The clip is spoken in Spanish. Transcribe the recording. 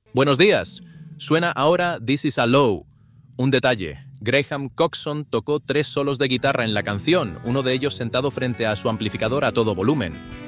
Buenos días. Suena ahora This Is a Low. Un detalle. Graham Coxon tocó 3 solos de guitarra en la canción, uno de ellos sentado frente a su amplificador a todo volumen.